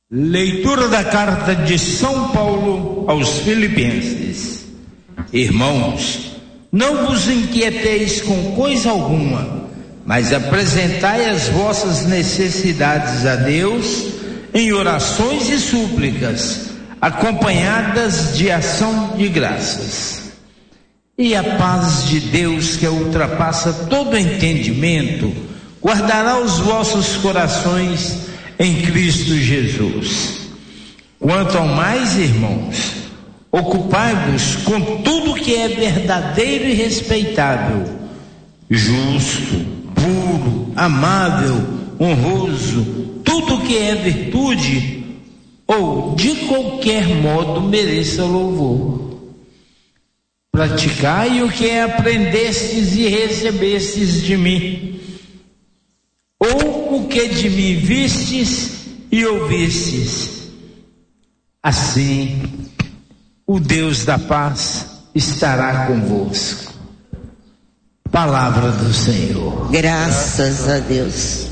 Leitura da carta de São Paulo aos Filipenses. Irmãos, não vos inquieteis com coisa alguma, mas apresentai as vossas necessidades a Deus em orações e súplicas, acompanhadas de ação de graças. E a paz de Deus, que ultrapassa todo entendimento, guardará os vossos corações em Cristo Jesus. Quanto ao mais, irmãos, ocupai-vos com tudo que é verdadeiro e respeitável, justo, puro, amável, honroso, tudo que é virtude ou de qualquer modo mereça louvor. Praticai o que aprendestes e recebestes de mim, ou o que de mim vistes e ouvistes. Assim, o Deus da paz estará convosco. Palavra do Senhor. Graças a Deus.